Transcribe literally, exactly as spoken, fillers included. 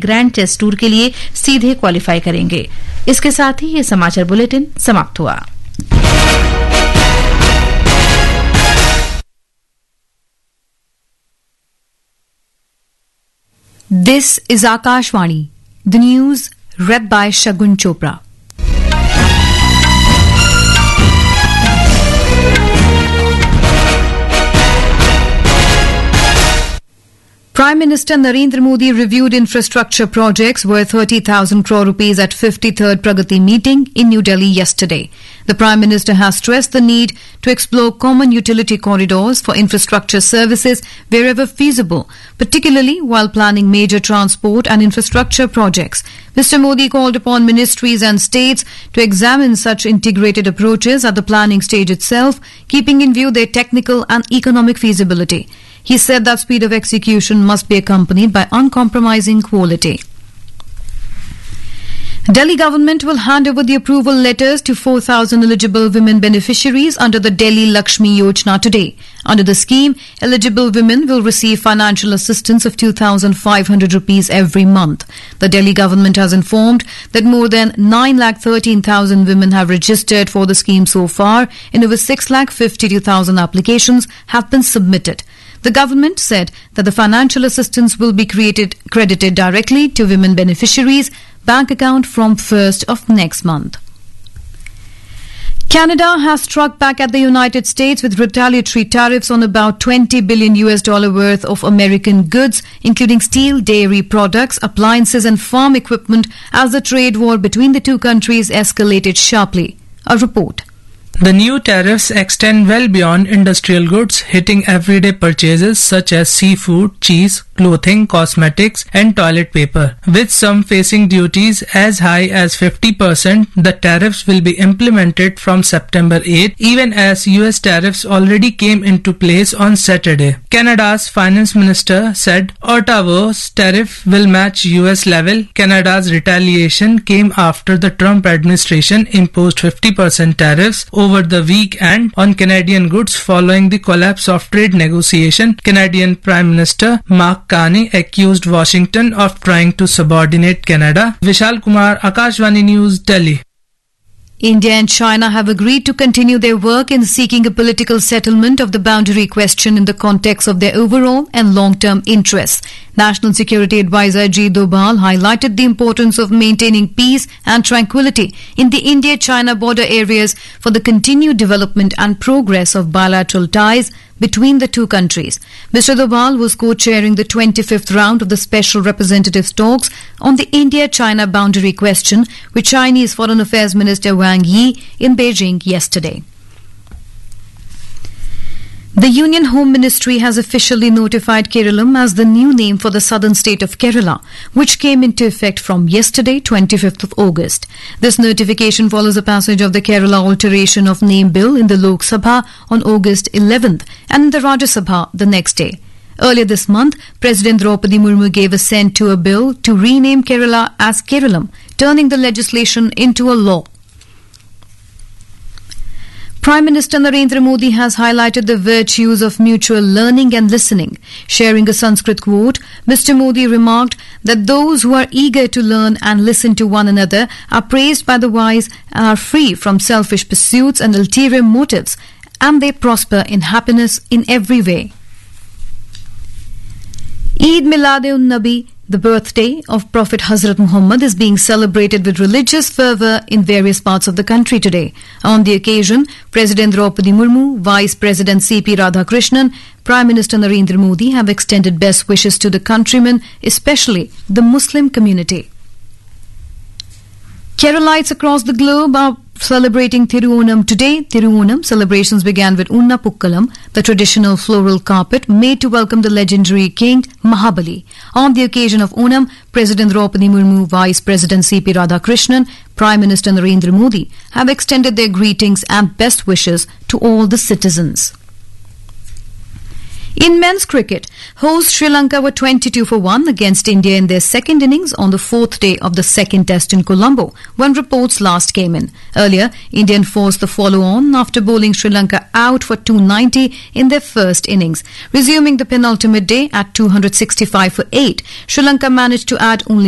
Grand chess tour के लिए सीधे क्वालिफाई करेंगे। इसके साथ ही ये समाचार बुलेटिन समाप्त हुआ। This is Akashvani, the news read by Shagun Chopra. Prime Minister Narendra Modi reviewed infrastructure projects worth thirty thousand crore rupees at fifty-third Pragati meeting in New Delhi yesterday. The Prime Minister has stressed the need to explore common utility corridors for infrastructure services wherever feasible, particularly while planning major transport and infrastructure projects. Mister Modi called upon ministries and states to examine such integrated approaches at the planning stage itself, keeping in view their technical and economic feasibility. He said that speed of execution must be accompanied by uncompromising quality. Delhi government will hand over the approval letters to four thousand eligible women beneficiaries under the Delhi Lakshmi Yojana today. Under the scheme, eligible women will receive financial assistance of two thousand five hundred rupees every month. The Delhi government has informed that more than nine lakh thirteen thousand women have registered for the scheme so far, and over six lakh fifty-two thousand applications have been submitted. The government said that the financial assistance will be created, credited directly to women beneficiaries' bank account from first of next month. Canada has struck back at the United States with retaliatory tariffs on about twenty billion U S dollar worth of American goods, including steel, dairy products, appliances and farm equipment, as the trade war between the two countries escalated sharply. A report. The new tariffs extend well beyond industrial goods, hitting everyday purchases such as seafood, cheese, clothing, cosmetics, and toilet paper. With some facing duties as high as fifty percent, the tariffs will be implemented from September eighth, even as U S tariffs already came into place on Saturday. Canada's finance minister said Ottawa's tariff will match U S level. Canada's retaliation came after the Trump administration imposed fifty percent tariffs over the weekend on Canadian goods following the collapse of trade negotiation. Canadian Prime Minister Mark Carney accused Washington of trying to subordinate Canada. Vishal Kumar, Akashvani News, Delhi. India and China have agreed to continue their work in seeking a political settlement of the boundary question in the context of their overall and long-term interests. National Security Advisor Ajit Doval highlighted the importance of maintaining peace and tranquility in the India-China border areas for the continued development and progress of bilateral ties between the two countries. Mister Doval was co-chairing the twenty-fifth round of the Special Representatives talks on the India-China boundary question with Chinese Foreign Affairs Minister Wang Yi in Beijing yesterday. The Union Home Ministry has officially notified Keralam as the new name for the southern state of Kerala, which came into effect from yesterday, twenty-fifth of August. This notification follows the passage of the Kerala Alteration of Name Bill in the Lok Sabha on August eleventh and in the Rajya Sabha the next day. Earlier this month, President Draupadi Murmu gave assent to a bill to rename Kerala as Keralam, turning the legislation into a law. Prime Minister Narendra Modi has highlighted the virtues of mutual learning and listening. Sharing a Sanskrit quote, Mister Modi remarked that those who are eager to learn and listen to one another are praised by the wise and are free from selfish pursuits and ulterior motives, and they prosper in happiness in every way. Eid Milad-un-Nabi, the birthday of Prophet Hazrat Muhammad, is being celebrated with religious fervour in various parts of the country today. On the occasion, President Draupadi Murmu, Vice President C P Radhakrishnan, Prime Minister Narendra Modi have extended best wishes to the countrymen, especially the Muslim community. Keralites across the globe are celebrating Thiruonam today. Thiruonam celebrations began with Unna Pukkalam, the traditional floral carpet made to welcome the legendary king Mahabali. On the occasion of Onam, President Draupadi Murmu, Vice President C P Radhakrishnan, Prime Minister Narendra Modi have extended their greetings and best wishes to all the citizens. In men's cricket, hosts Sri Lanka were twenty-two for one against India in their second innings on the fourth day of the second test in Colombo, when reports last came in. Earlier, India enforced the follow-on after bowling Sri Lanka out for two ninety in their first innings. Resuming the penultimate day at two hundred sixty-five for eight, Sri Lanka managed to add only